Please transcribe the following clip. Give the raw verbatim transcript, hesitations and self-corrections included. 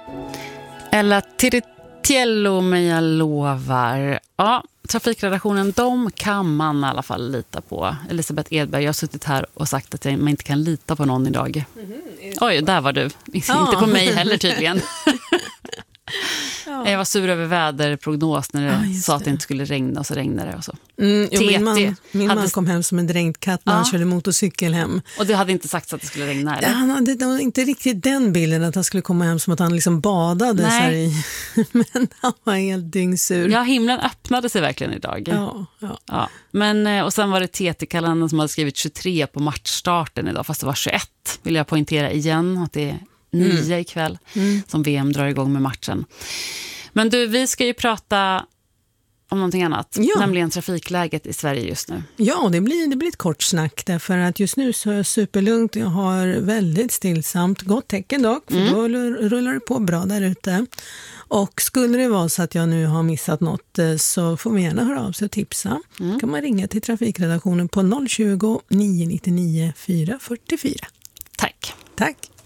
Ella Tiritiello, men jag lovar. Ja, trafikredaktionen, de kan man i alla fall lita på. Elisabeth Edberg, jag har suttit här och sagt att man inte kan lita på någon idag. Mm-hmm. Oj, där var du. Ja. Inte på mig heller tydligen. Ja. Jag var sur över väderprognos när det ja, sa att det inte skulle regna och så regnade det och så. Mm, jo, min man, min hade... man kom hem som en dränkt katt när ja. han körde motorcykel hem. Och det hade inte sagt att det skulle regna, eller? Ja, han hade inte riktigt den bilden att han skulle komma hem som att han liksom badade så här i. Men han var helt dyngsur. Ja, himlen öppnade sig verkligen idag. Ja, ja. Ja. Men, och sen var det T T-kalendern som hade skrivit tjugotre på matchstarten idag, fast det var tjugoett. Vill jag poängtera igen att det är nio mm. ikväll mm. som V M drar igång med matchen. Men du, vi ska ju prata om någonting annat, ja. nämligen trafikläget i Sverige just nu. Ja, det blir, det blir ett kort snack därför att just nu så är jag superlugnt. Jag har väldigt stillsamt, gott tecken dock, för mm. då rullar det på bra där ute. Och skulle det vara så att jag nu har missat något så får man gärna höra av sig och tipsa. Mm. Kan man ringa till trafikredaktionen på noll tjugo, nio nio nio, fyra fyra fyra. Tack. Tack.